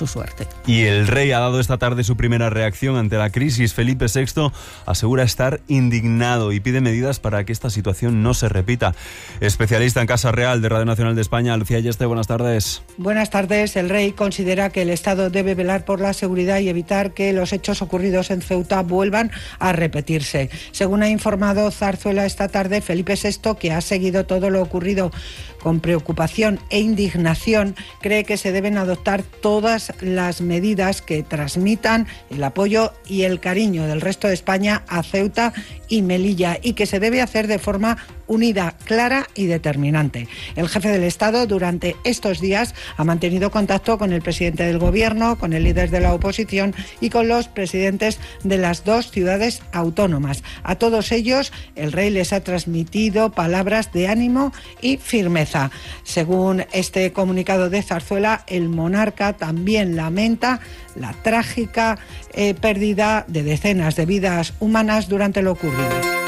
su suerte. Y el rey ha dado esta tarde su primera reacción ante la crisis. Felipe VI asegura estar indignado y pide medidas para que esta situación no se repita. Especialista en Casa Real de Radio Nacional de España, Lucía Yeste, buenas tardes. Buenas tardes. El rey considera que el Estado debe velar por la seguridad y evitar que los hechos ocurridos en Ceuta vuelvan a repetirse. Según ha informado Zarzuela esta tarde, Felipe VI, que ha seguido todo lo ocurrido con preocupación e indignación, cree que se deben adoptar todas las medidas que transmitan el apoyo y el cariño del resto de España a Ceuta y Melilla, y que se debe hacer de forma unida, clara y determinante. El jefe del Estado durante estos días ha mantenido contacto con el presidente del Gobierno, con el líder de la oposición y con los presidentes de las dos ciudades autónomas. A todos ellos, el rey les ha transmitido palabras de ánimo y firmeza. Según este comunicado de Zarzuela, el monarca también lamenta la trágica pérdida de decenas de vidas humanas durante lo ocurrido.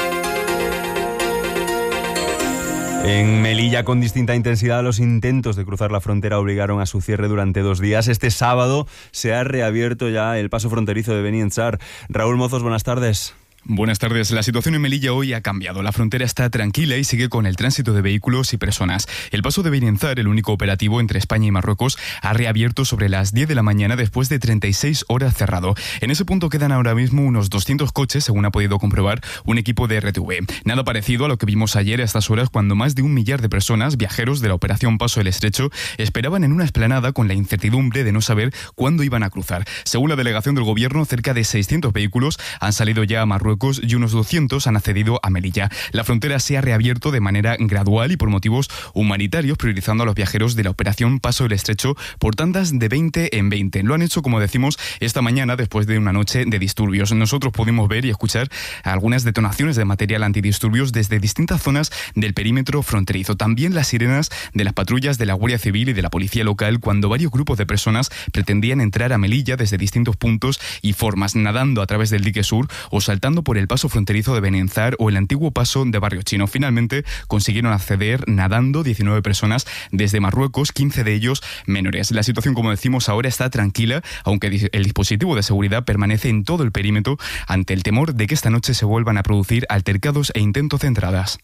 En Melilla, con distinta intensidad, los intentos de cruzar la frontera obligaron a su cierre durante 2 días. Este sábado se ha reabierto ya el paso fronterizo de Benienzar. Raúl Mozos, buenas tardes. Buenas tardes. La situación en Melilla hoy ha cambiado. La frontera está tranquila y sigue con el tránsito de vehículos y personas. El paso de Benienzar, el único operativo entre España y Marruecos, ha reabierto sobre las 10 de la mañana después de 36 horas cerrado. En ese punto quedan ahora mismo unos 200 coches, según ha podido comprobar un equipo de RTV. Nada parecido a lo que vimos ayer a estas horas, cuando más de 1 millar de personas, viajeros de la operación Paso del Estrecho, esperaban en una explanada con la incertidumbre de no saber cuándo iban a cruzar. Según la delegación del Gobierno, cerca de 600 vehículos han salido ya a Marruecos y unos 200 han accedido a Melilla. La frontera se ha reabierto de manera gradual y por motivos humanitarios, priorizando a los viajeros de la operación Paso del Estrecho por tandas de 20 en 20. Lo han hecho, como decimos, esta mañana después de una noche de disturbios. Nosotros pudimos ver y escuchar algunas detonaciones de material antidisturbios desde distintas zonas del perímetro fronterizo. También las sirenas de las patrullas de la Guardia Civil y de la Policía Local cuando varios grupos de personas pretendían entrar a Melilla desde distintos puntos y formas, nadando a través del dique sur o saltando por el paso fronterizo de Benienzar o el antiguo paso de Barrio Chino. Finalmente consiguieron acceder nadando 19 personas desde Marruecos, 15 de ellos menores. La situación, como decimos, ahora está tranquila, aunque el dispositivo de seguridad permanece en todo el perímetro ante el temor de que esta noche se vuelvan a producir altercados e intentos de entradas.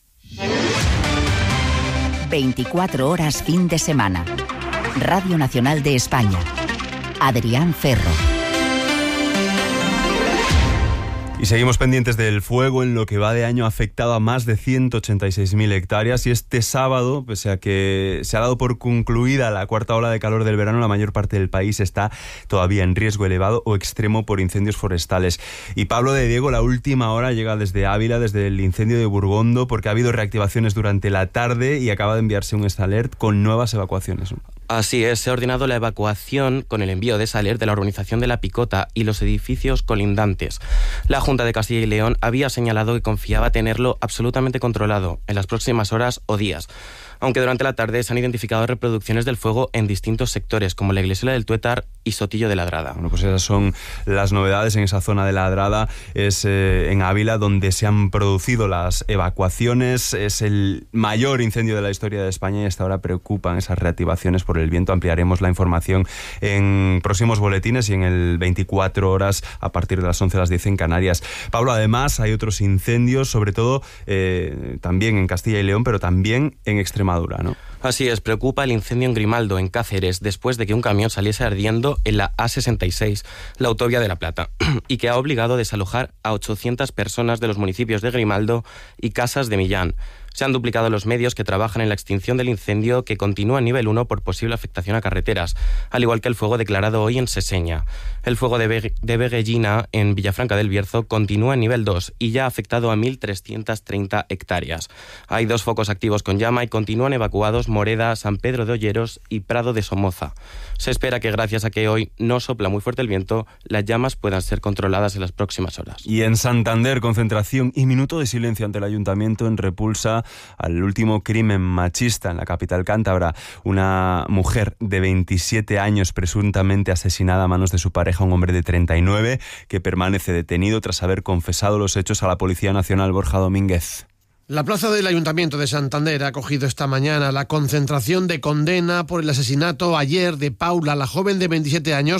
24 horas fin de semana. Radio Nacional de España. Adrián Ferro. Y seguimos pendientes del fuego. En lo que va de año ha afectado a más de 186.000 hectáreas y este sábado, pese a que se ha dado por concluida la cuarta ola de calor del verano, la mayor parte del país está todavía en riesgo elevado o extremo por incendios forestales. Y Pablo de Diego, la última hora llega desde Ávila, desde el incendio de Burgondo, porque ha habido reactivaciones durante la tarde y acaba de enviarse un alert con nuevas evacuaciones. Así es, se ha ordenado la evacuación con el envío de esa alert de la urbanización de La Picota y los edificios colindantes. La Junta de Castilla y León había señalado que confiaba tenerlo absolutamente controlado en las próximas horas o días, aunque durante la tarde se han identificado reproducciones del fuego en distintos sectores, como la Iglesia del Tuétar y Sotillo de Ladrada. Bueno, pues esas son las novedades en esa zona de Ladrada. Es en Ávila donde se han producido las evacuaciones. Es el mayor incendio de la historia de España y hasta ahora preocupan esas reactivaciones por el viento. Ampliaremos la información en próximos boletines y en el 24 horas a partir de las 11 a las 10 en Canarias. Pablo, además hay otros incendios, sobre todo también en Castilla y León, pero también en Extremadura, ¿no? Así es, preocupa el incendio en Grimaldo, en Cáceres, después de que un camión saliese ardiendo en la A66, la autovía de La Plata, y que ha obligado a desalojar a 800 personas de los municipios de Grimaldo y Casas de Millán. Se han duplicado los medios que trabajan en la extinción del incendio, que continúa a nivel 1 por posible afectación a carreteras, al igual que el fuego declarado hoy en Seseña. El fuego de Veguellina, en Villafranca del Bierzo, continúa en nivel 2 y ya ha afectado a 1.330 hectáreas. Hay 2 focos activos con llama y continúan evacuados Moreda, San Pedro de Olleros y Prado de Somoza. Se espera que gracias a que hoy no sopla muy fuerte el viento, las llamas puedan ser controladas en las próximas horas. Y en Santander, concentración y minuto de silencio ante el ayuntamiento en repulsa al último crimen machista en la capital cántabra. Una mujer de 27 años presuntamente asesinada a manos de su pareja, un hombre de 39, que permanece detenido tras haber confesado los hechos a la Policía Nacional. Borja Domínguez. La plaza del Ayuntamiento de Santander ha acogido esta mañana la concentración de condena por el asesinato ayer de Paula, la joven de 27 años,